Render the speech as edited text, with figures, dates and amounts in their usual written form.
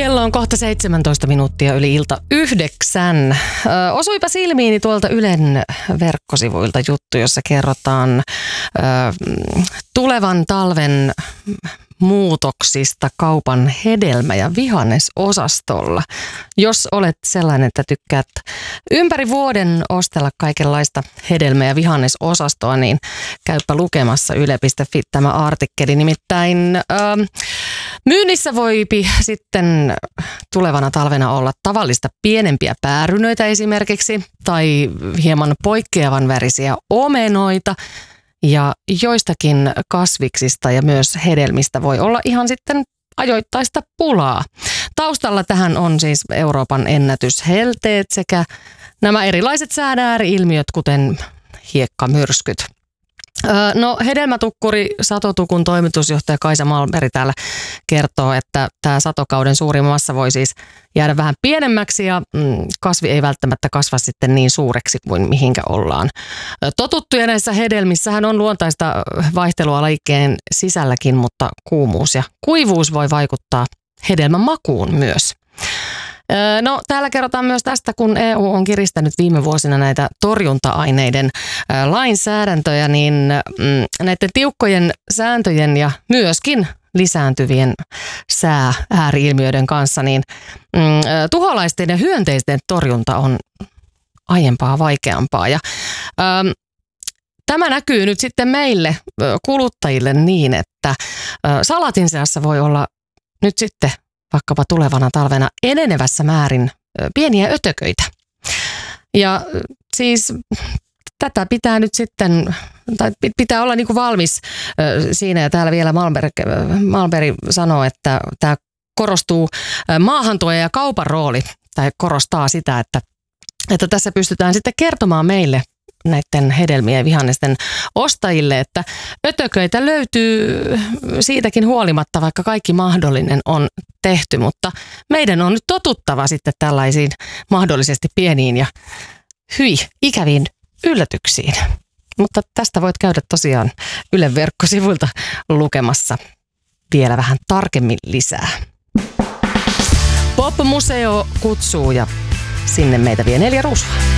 Kello on kohta 17 minuuttia yli ilta 9. Osuipa silmiini tuolta Ylen verkkosivuilta juttu, jossa kerrotaan tulevan talven muutoksista kaupan hedelmä- ja vihannesosastolla. Jos olet sellainen, että tykkäät ympäri vuoden ostella kaikenlaista hedelmä- ja vihannesosastoa, niin käypä lukemassa yle.fi tämä artikkeli. Nimittäin myynnissä voipi sitten tulevana talvena olla tavallista pienempiä päärynöitä esimerkiksi, tai hieman poikkeavan värisiä omenoita. Ja joistakin kasviksista ja myös hedelmistä voi olla ihan sitten ajoittaista pulaa. Taustalla tähän on siis Euroopan ennätyshelteet sekä nämä erilaiset sään ääri-ilmiöt, kuten hiekkamyrskyt. No, hedelmätukkuri Satotukun toimitusjohtaja Kaisa Malmberg täällä kertoo, että tämä satokauden suurin massa voi siis jäädä vähän pienemmäksi ja kasvi ei välttämättä kasva sitten niin suureksi kuin mihinkä ollaan totuttu. Ja näissä hedelmissähän on luontaista vaihtelua lajikeen sisälläkin, mutta kuumuus ja kuivuus voi vaikuttaa hedelmän makuun myös. No, täällä kerrotaan myös tästä, kun EU on kiristänyt viime vuosina näitä torjunta-aineiden lainsäädäntöjä, niin näiden tiukkojen sääntöjen ja myöskin lisääntyvien sää-ääri-ilmiöiden kanssa, niin tuholaisten ja hyönteisten torjunta on aiempaa vaikeampaa. Ja tämä näkyy nyt sitten meille kuluttajille niin, että salatin seassa voi olla nyt sitten vaikkapa tulevana talvena enenevässä määrin pieniä ötököitä. Ja siis tätä pitää nyt sitten, tai pitää olla niin kuin valmis siinä, ja täällä vielä Malmberg sanoo, että tämä korostuu maahantuoja ja kaupan rooli, tai korostaa sitä, että tässä pystytään sitten kertomaan meille näiden hedelmien ja vihannesten ostajille, että ötököitä löytyy siitäkin huolimatta, vaikka kaikki mahdollinen on tehty, mutta meidän on nyt totuttava sitten tällaisiin mahdollisesti pieniin ja ikäviin yllätyksiin. Mutta tästä voit käydä tosiaan Ylen verkkosivuilta lukemassa vielä vähän tarkemmin lisää. Pop-museo kutsuu ja sinne meitä vie 4 ruusua.